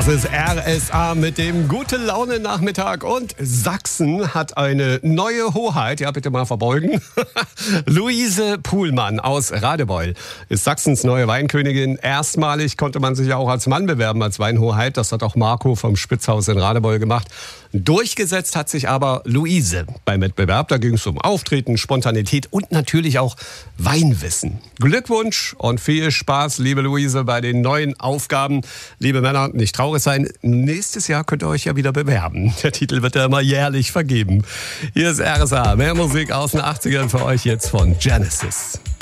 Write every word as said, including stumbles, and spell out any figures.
Das ist R S A mit dem Gute-Laune-Nachmittag und Sachsen hat eine neue Hoheit. Ja, bitte mal verbeugen. Luise Puhlmann aus Radebeul ist Sachsens neue Weinkönigin. Erstmalig konnte man sich ja auch als Mann bewerben, als Weinhoheit. Das hat auch Marco vom Spitzhaus in Radebeul gemacht. Durchgesetzt hat sich aber Luise beim Wettbewerb. Da ging es um Auftreten, Spontanität und natürlich auch Weinwissen. Glückwunsch und viel Spaß, liebe Luise, bei den neuen Aufgaben. Liebe Männer, nicht traurig sein. Nächstes Jahr könnt ihr euch ja wieder bewerben. Der Titel wird ja immer jährlich vergeben. Hier ist R S A. Mehr Musik aus den achtzigern für euch jetzt von Genesis.